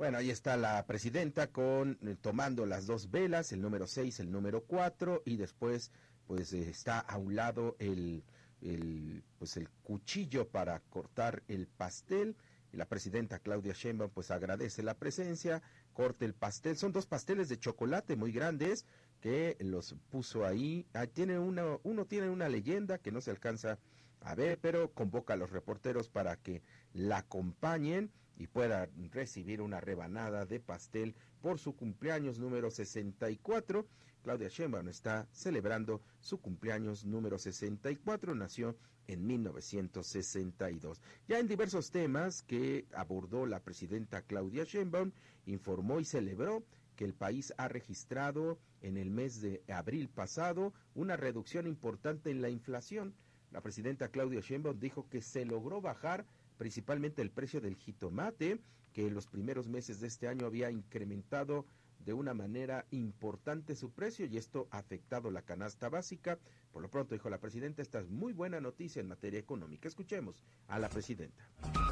Bueno, ahí está la presidenta tomando las dos velas, el número 6, el número 4, y después pues está a un lado el cuchillo para cortar el pastel. Y la presidenta Claudia Sheinbaum pues agradece la presencia, corta el pastel. Son 2 pasteles de chocolate muy grandes que los puso ahí. Uno tiene una leyenda que no se alcanza a ver, pero convoca a los reporteros para que la acompañen y pueda recibir una rebanada de pastel por su cumpleaños número 64. Claudia Sheinbaum está celebrando su cumpleaños número 64, nació en 1962. Ya en diversos temas que abordó la presidenta Claudia Sheinbaum, informó y celebró que el país ha registrado en el mes de abril pasado una reducción importante en la inflación. La presidenta Claudia Sheinbaum dijo que se logró bajar principalmente el precio del jitomate, que en los primeros meses de este año había incrementado de una manera importante su precio y esto ha afectado la canasta básica. Por lo pronto, dijo la presidenta, esta es muy buena noticia en materia económica. Escuchemos a la presidenta.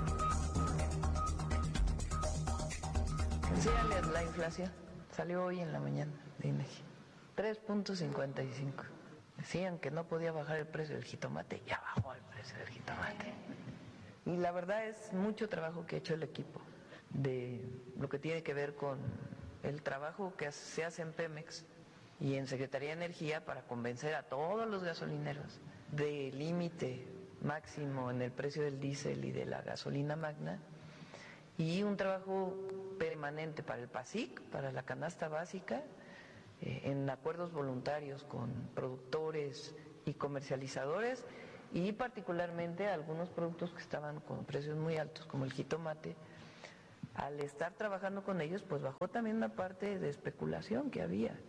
Sí, la inflación salió hoy en la mañana de INEGI, 3.55. Decían que no podía bajar el precio del jitomate, ya bajó el precio del jitomate. Y la verdad es mucho trabajo que ha hecho el equipo, de lo que tiene que ver con el trabajo que se hace en Pemex y en Secretaría de Energía para convencer a todos los gasolineros de límite máximo en el precio del diésel y de la gasolina magna, y un trabajo permanente para el PASIC, para la canasta básica, en acuerdos voluntarios con productores y comercializadores, y particularmente algunos productos que estaban con precios muy altos, como el jitomate. Al estar trabajando con ellos, pues bajó también una parte de especulación que había.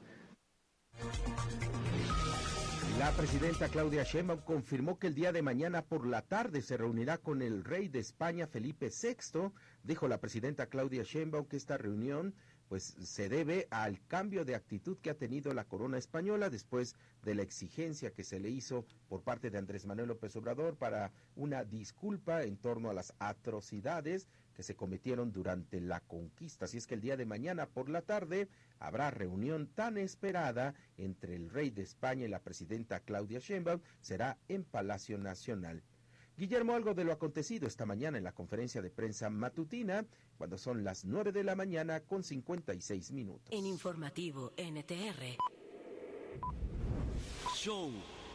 La presidenta Claudia Sheinbaum confirmó que el día de mañana por la tarde se reunirá con el rey de España, Felipe VI. Dijo la presidenta Claudia Sheinbaum que esta reunión pues se debe al cambio de actitud que ha tenido la corona española después de la exigencia que se le hizo por parte de Andrés Manuel López Obrador para una disculpa en torno a las atrocidades que se cometieron durante la conquista. Así es que el día de mañana por la tarde habrá reunión tan esperada entre el rey de España y la presidenta Claudia Sheinbaum, será en Palacio Nacional. Guillermo, algo de lo acontecido esta mañana en la conferencia de prensa matutina, cuando son las 9 de la mañana con 56 minutos. En Informativo NTR. Show.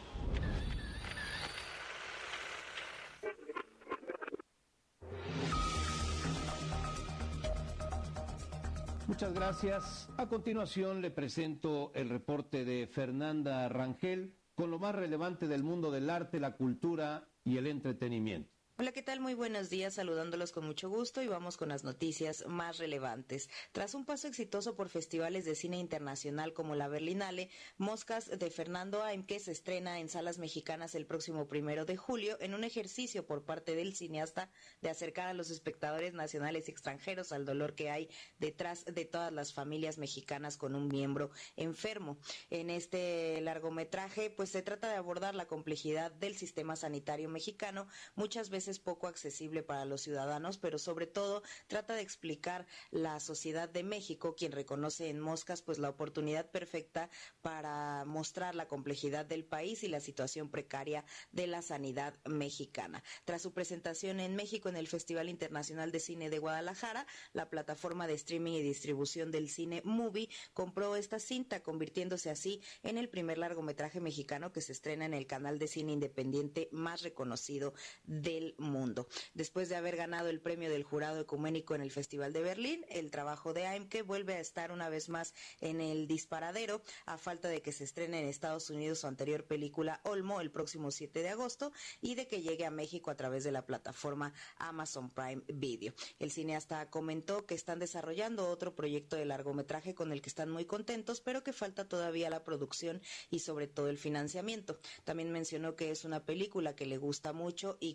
Muchas gracias. A continuación le presento el reporte de Fernanda Rangel con lo más relevante del mundo del arte, la cultura y el entretenimiento. Hola, ¿qué tal? Muy buenos días, saludándolos con mucho gusto y vamos con las noticias más relevantes. Tras un paso exitoso por festivales de cine internacional como la Berlinale, Moscas de Fernando Aimke se estrena en salas mexicanas el próximo 1 de julio en un ejercicio por parte del cineasta de acercar a los espectadores nacionales y extranjeros al dolor que hay detrás de todas las familias mexicanas con un miembro enfermo. En este largometraje, pues se trata de abordar la complejidad del sistema sanitario mexicano, muchas veces poco accesible para los ciudadanos, pero sobre todo trata de explicar la sociedad de México, quien reconoce en Moscas pues la oportunidad perfecta para mostrar la complejidad del país y la situación precaria de la sanidad mexicana. Tras su presentación en México en el Festival Internacional de Cine de Guadalajara, la plataforma de streaming y distribución del cine Movie compró esta cinta, convirtiéndose así en el primer largometraje mexicano que se estrena en el canal de cine independiente más reconocido del mundo. Después de haber ganado el premio del jurado ecuménico en el Festival de Berlín, el trabajo de Aimke vuelve a estar una vez más en el disparadero, a falta de que se estrene en Estados Unidos su anterior película Olmo el próximo 7 de agosto y de que llegue a México a través de la plataforma Amazon Prime Video. El cineasta comentó que están desarrollando otro proyecto de largometraje con el que están muy contentos, pero que falta todavía la producción y sobre todo el financiamiento. También mencionó que es una película que le gusta mucho y que espera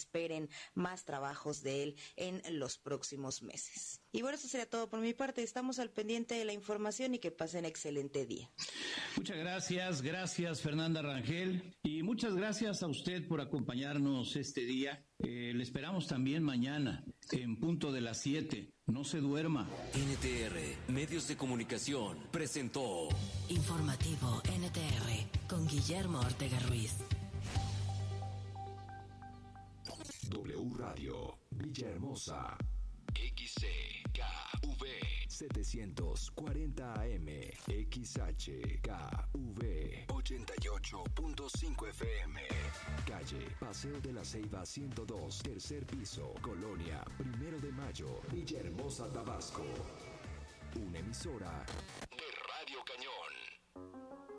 esperen más trabajos de él en los próximos meses. Y bueno, eso sería todo por mi parte. Estamos al pendiente de la información y que pasen excelente día. Muchas gracias Fernanda Rangel, y muchas gracias a usted por acompañarnos este día. Le esperamos también mañana en punto de las 7. No se duerma. NTR Medios de Comunicación presentó Informativo NTR con Guillermo Ortega Ruiz. W Radio Villahermosa, XCKV 740 AM, XHKV 88.5 FM. Calle Paseo de la Ceiba 102, tercer piso, Colonia 1 de Mayo, Villahermosa, Tabasco. Una emisora